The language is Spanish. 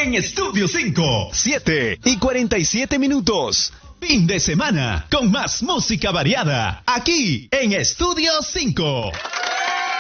en Estudio 5. 7:47. Fin de semana con más música variada aquí en Estudio 5.